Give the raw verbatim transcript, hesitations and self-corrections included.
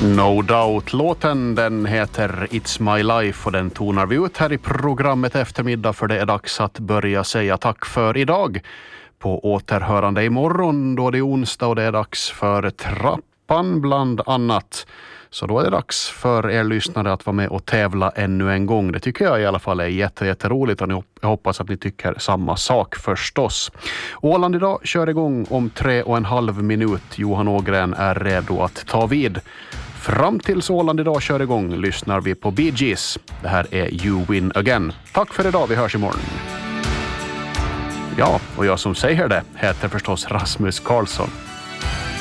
No Doubt-låten, den heter It's My Life och den tonar vi ut här i programmet eftermiddag, för det är dags att börja säga tack för idag. På återhörande imorgon då det är onsdag och det är dags för Trappan bland annat. Så då är det dags för er lyssnare att vara med och tävla ännu en gång. Det tycker jag i alla fall är jätte, jätteroligt och jag hoppas att ni tycker samma sak förstås. Åland idag kör igång om tre och en halv minut. Johan Ågren är redo att ta vid. Fram tills Åland idag kör igång lyssnar vi på Bee Gees. Det här är You Win Again. Tack för idag, vi hörs imorgon. Ja, och jag som säger det heter förstås Rasmus Karlsson.